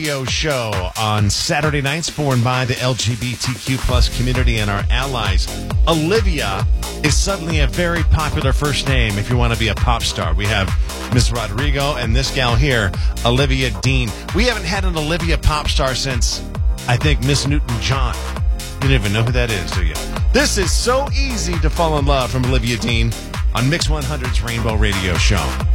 Radio show on Saturday nights for and by the LGBTQ plus community and our allies. Olivia is suddenly a very popular first name if you want to be a pop star. We have Miss Rodrigo and this gal here, Olivia Dean. We haven't had an Olivia pop star since, I think, Miss Newton-John. You don't even know who that is, do you? This is So Easy to Fall in Love from Olivia Dean on Mix 100's Rainbow Radio Show.